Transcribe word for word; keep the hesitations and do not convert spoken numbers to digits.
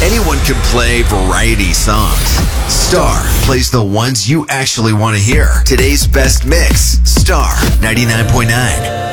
anyone can play variety songs. Star plays the ones you actually want to hear. Today's best mix, Star ninety-nine point nine.